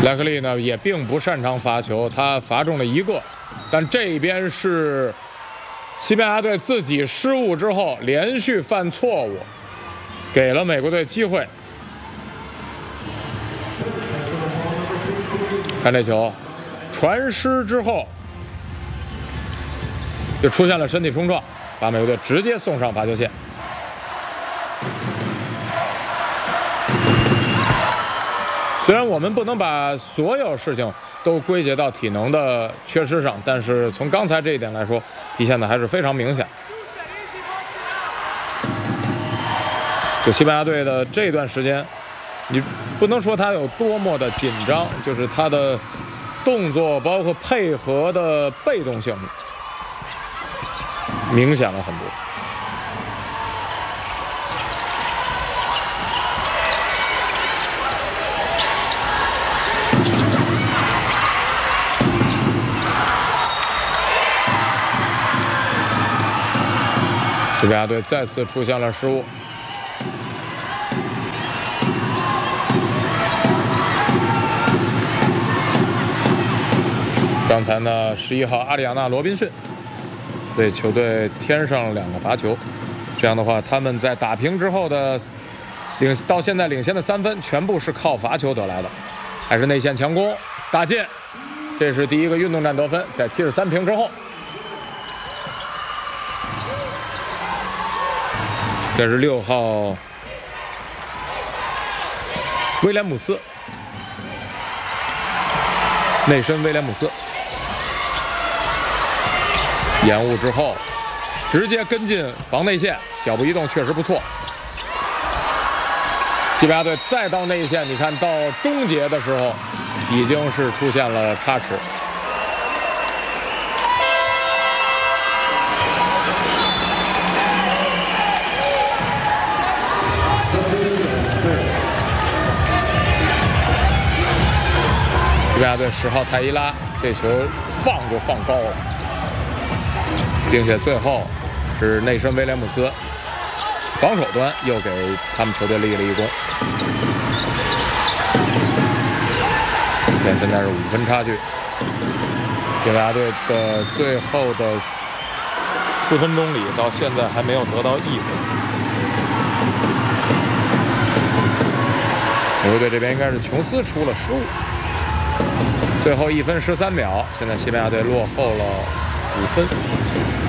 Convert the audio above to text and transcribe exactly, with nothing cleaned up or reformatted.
莱克利呢也并不擅长罚球，他罚中了一个，但这边是西班牙队自己失误之后连续犯错误，给了美国队机会。看这球，传失之后就出现了身体冲撞，把美国队直接送上罚球线。虽然我们不能把所有事情都归结到体能的缺失上，但是从刚才这一点来说，体现的还是非常明显。就西班牙队的这段时间，你不能说他有多么的紧张，就是他的动作包括配合的被动性明显了很多。西班牙队再次出现了失误。刚才呢，十一号阿里亚纳·罗宾逊为球队添上两个罚球，这样的话，他们在打平之后的领到现在领先的三分，全部是靠罚球得来的，还是内线强攻打进，这是第一个运动战得分，在七十三平之后。这是六号威廉姆斯，内身威廉姆斯延误之后直接跟进防内线，脚步移动确实不错。西班牙队再到内线，你看到终结的时候已经是出现了差池。西班牙队十号泰伊拉这球放就放高了，并且最后是内身威廉姆斯防守端又给他们球队立了一功。现现在是五分差距，西班牙队的最后的四分钟里到现在还没有得到一分。美国队这边应该是琼斯出了失误。最后一分十三秒，现在西班牙队落后了五分。